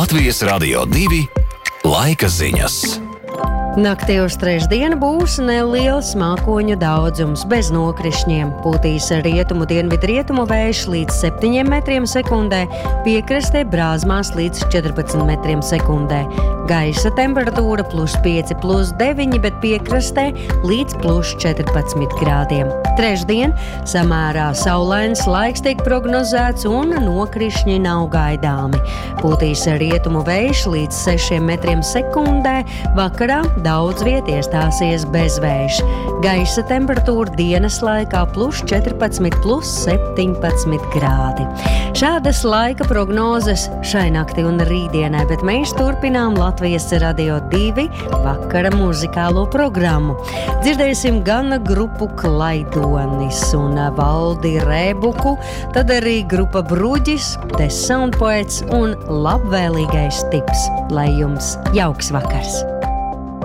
Latvijas Radio 2 laika ziņas. Naktī uz trešdienu būs neliels mākoņu daudzums bez nokrišņiem. Pūtīs rietumu-dienvidrietumu vējš līdz 7 metriem sekundē, piekrastē brāzmās līdz 14 metriem sekundē. Gaisa temperatūra +5, +9, bet piekrastē līdz +14 grādiem. Trešdien samērā saulains laiks tiek prognozēts un nokrišņi nav gaidāmi. Pūtīs rietumu vējš līdz 6 metriem sekundē, vakarā daudz viet iestāsies bezvējš. Gaisa temperatūra dienas laikā +14, +17 grādi. Šādas laika prognozes šai naktī un rītdienai, bet mēs turpinām Latvijas Radio 2 vakara muzikālo programmu. Dzirdēsim gan grupu Klaidonis un Valdi Rēbuku, tad arī grupa Bruģis, The Sound Poets un labvēlīgais tips. Lai jums jauks vakars!